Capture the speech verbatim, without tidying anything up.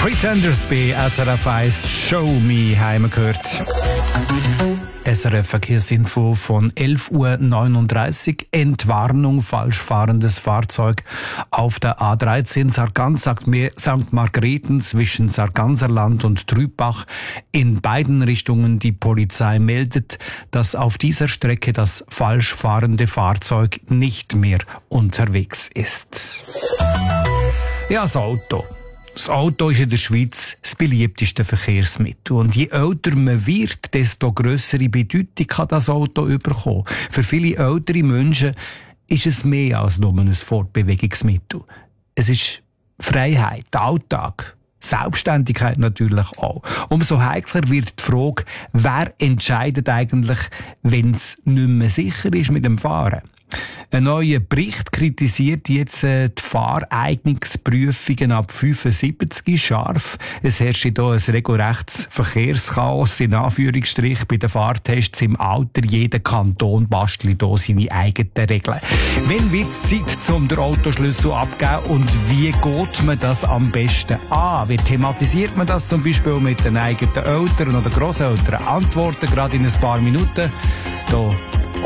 Pretenders bei S R F eins Show Me haben gehört. S R F Verkehrsinfo von elf Uhr neununddreißig. Entwarnung, falsch fahrendes Fahrzeug auf der A dreizehn Sargans, Sankt Margrethen zwischen Sarganserland und Trübach. In beiden Richtungen die Polizei meldet, dass auf dieser Strecke das falsch fahrende Fahrzeug nicht mehr unterwegs ist. Ja, das Auto. Das Auto ist in der Schweiz das beliebteste Verkehrsmittel. Und je älter man wird, desto grössere Bedeutung kann das Auto bekommen. Für viele ältere Menschen ist es mehr als nur ein Fortbewegungsmittel. Es ist Freiheit, Alltag, Selbstständigkeit natürlich auch. Umso heikler wird die Frage, wer entscheidet eigentlich, wenn es nicht mehr sicher ist mit dem Fahren. Ein neuer Bericht kritisiert jetzt äh, die Fahreignungsprüfungen ab fünfundsiebzig scharf. Es herrscht hier ein regelrechtes Verkehrschaos, in Anführungsstrich, bei den Fahrtests im Alter. Jeder Kanton bastelt hier seine eigenen Regeln. Wann wird es Zeit, um den Autoschlüssel abzugeben und wie geht man das am besten an? Wie thematisiert man das zum Beispiel mit den eigenen Eltern oder Grosseltern? Antworten gerade in ein paar Minuten. Hier